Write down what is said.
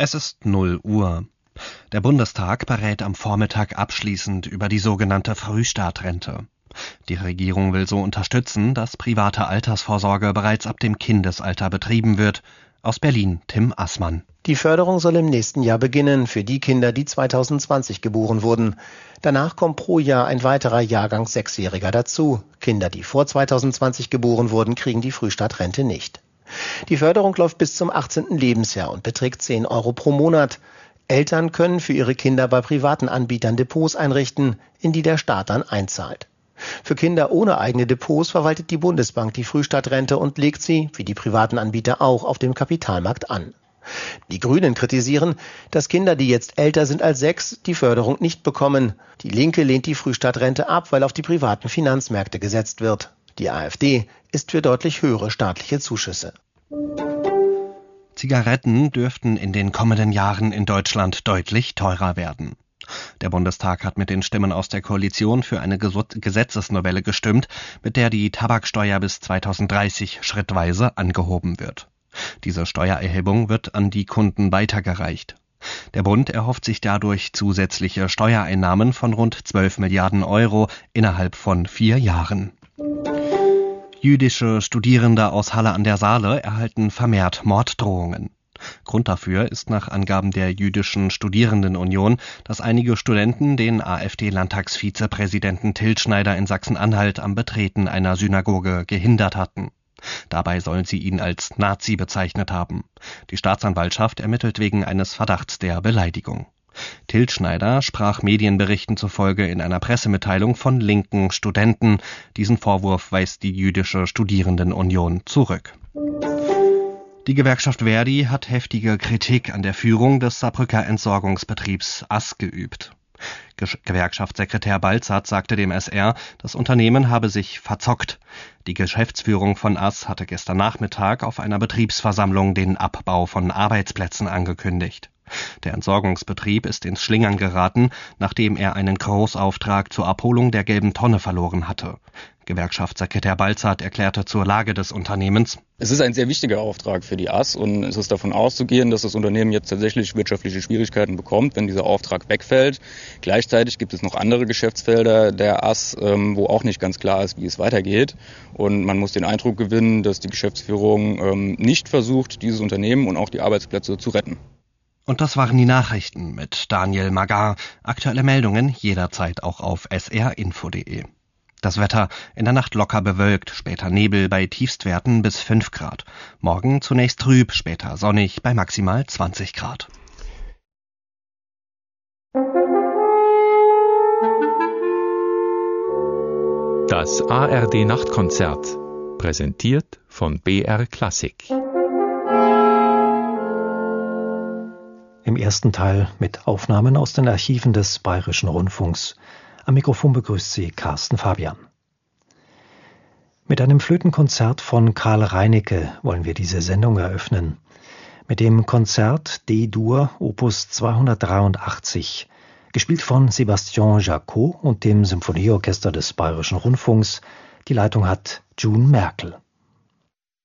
Es ist 0 Uhr. Der Bundestag berät am Vormittag abschließend über die sogenannte Frühstartrente. Die Regierung will so unterstützen, dass private Altersvorsorge bereits ab dem Kindesalter betrieben wird. Aus Berlin, Tim Assmann. Die Förderung soll im nächsten Jahr beginnen für die Kinder, die 2020 geboren wurden. Danach kommt pro Jahr ein weiterer Jahrgang Sechsjähriger dazu. Kinder, die vor 2020 geboren wurden, kriegen die Frühstartrente nicht. Die Förderung läuft bis zum 18. Lebensjahr und beträgt 10 Euro pro Monat. Eltern können für ihre Kinder bei privaten Anbietern Depots einrichten, in die der Staat dann einzahlt. Für Kinder ohne eigene Depots verwaltet die Bundesbank die Frühstartrente und legt sie, wie die privaten Anbieter auch, auf dem Kapitalmarkt an. Die Grünen kritisieren, dass Kinder, die jetzt älter sind als 6, die Förderung nicht bekommen. Die Linke lehnt die Frühstartrente ab, weil auf die privaten Finanzmärkte gesetzt wird. Die AfD ist für deutlich höhere staatliche Zuschüsse. Zigaretten dürften in den kommenden Jahren in Deutschland deutlich teurer werden. Der Bundestag hat mit den Stimmen aus der Koalition für eine Gesetzesnovelle gestimmt, mit der die Tabaksteuer bis 2030 schrittweise angehoben wird. Diese Steuererhebung wird an die Kunden weitergereicht. Der Bund erhofft sich dadurch zusätzliche Steuereinnahmen von rund 12 Milliarden Euro innerhalb von 4 Jahren. Jüdische Studierende aus Halle an der Saale erhalten vermehrt Morddrohungen. Grund dafür ist nach Angaben der Jüdischen Studierendenunion, dass einige Studenten den AfD-Landtagsvizepräsidenten Til Schneider in Sachsen-Anhalt am Betreten einer Synagoge gehindert hatten. Dabei sollen sie ihn als Nazi bezeichnet haben. Die Staatsanwaltschaft ermittelt wegen eines Verdachts der Beleidigung. Til Schneider sprach Medienberichten zufolge in einer Pressemitteilung von linken Studenten. Diesen Vorwurf weist die Jüdische Studierendenunion zurück. Die Gewerkschaft ver.di hat heftige Kritik an der Führung des Saarbrücker Entsorgungsbetriebs AS geübt. Gewerkschaftssekretär Balzert sagte dem SR, das Unternehmen habe sich verzockt. Die Geschäftsführung von AS hatte gestern Nachmittag auf einer Betriebsversammlung den Abbau von Arbeitsplätzen angekündigt. Der Entsorgungsbetrieb ist ins Schlingern geraten, nachdem er einen Großauftrag zur Abholung der gelben Tonne verloren hatte. Gewerkschaftssekretär Balzert erklärte zur Lage des Unternehmens: Es ist ein sehr wichtiger Auftrag für die AS und es ist davon auszugehen, dass das Unternehmen jetzt tatsächlich wirtschaftliche Schwierigkeiten bekommt, wenn dieser Auftrag wegfällt. Gleichzeitig gibt es noch andere Geschäftsfelder der AS, wo auch nicht ganz klar ist, wie es weitergeht. Und man muss den Eindruck gewinnen, dass die Geschäftsführung nicht versucht, dieses Unternehmen und auch die Arbeitsplätze zu retten. Und das waren die Nachrichten mit Daniel Magar. Aktuelle Meldungen jederzeit auch auf srinfo.de. Das Wetter: in der Nacht locker bewölkt, später Nebel bei Tiefstwerten bis 5 Grad. Morgen zunächst trüb, später sonnig bei maximal 20 Grad. Das ARD-Nachtkonzert, präsentiert von BR Klassik. Im ersten Teil mit Aufnahmen aus den Archiven des Bayerischen Rundfunks. Am Mikrofon begrüßt Sie Carsten Fabian. Mit einem Flötenkonzert von Karl Reinecke wollen wir diese Sendung eröffnen. Mit dem Konzert D-Dur Opus 283, gespielt von Sébastien Jacot und dem Symphonieorchester des Bayerischen Rundfunks. Die Leitung hat June Merkel.